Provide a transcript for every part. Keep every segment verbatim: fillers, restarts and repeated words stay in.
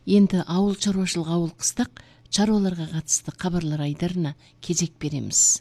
Енді ауыл чарбашылығы ауыл қыстақ чарбаларға қатысты кабарлар айдарына кезек береміз.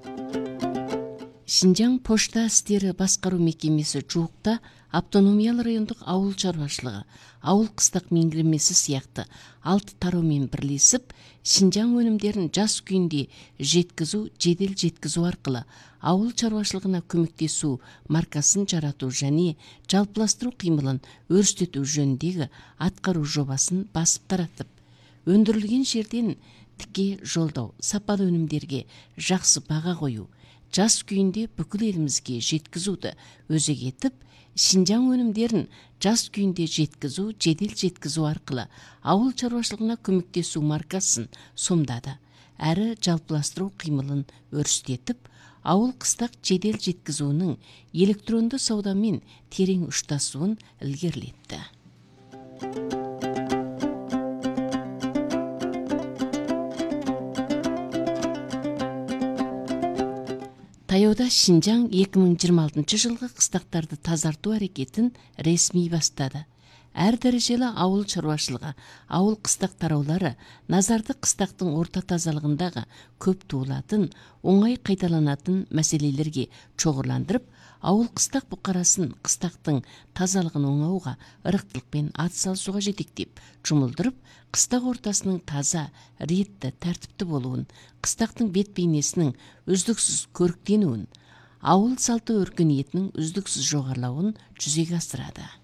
Шинжаң пошта істері басқару мекемесі жуықта автономиялы райондық ауыл чарбашылығы, ауыл қыстақ меңгермесі сияқты алты тараумен бірлесіп, Шинжаң өнімдерін жас күйінде жеткізу, жедел жеткізу арқылы ауыл чарбашылығына көмектесу маркасын жарату және жалпыластыру қимылын өрістету жөніндегі атқару жобасын басып таратып, өндірілген жерден тіке жолдау, сапалы өнімдерге жақсы баға қою, жас күйінде бүкіл елімізге жеткізуді өзек етіп, Шинжаң өнімдерін жас күйінде жеткізу, жедел жеткізу арқылы ауыл чарбашылығына көмектесу маркасын сомдады, әрі жалпыластыру қимылын өрістетіп, ауыл қыстақ жедел жеткізуінің электронды саудамен терең ұштасуын ілгерілетті. Таяуда Шинжаң екі мың жиырма алтыншы жылғы қыстақтарды тазарту әрекетін ресми бастады. Әр дәрежелі ауыл чарбашылығы, ауыл қыстақ тараулары назарды қыстақтың орта тазалығындағы көп туылатын, оңай қайталанатын мәселелерге чоғырландырып, ауыл қыстақ бұқарасын қыстақтың тазалығын оңауға ырықтылықпен атсалысуға жетектеп, жұмылдырып, қыстақ ортасының таза, ретті, тәртіпті болуын, қыстақтың бет бейнесінің үздіксіз көріктенуін, ауыл салты өркениетінің үздіксіз жоғарылауын жүзеге асырады.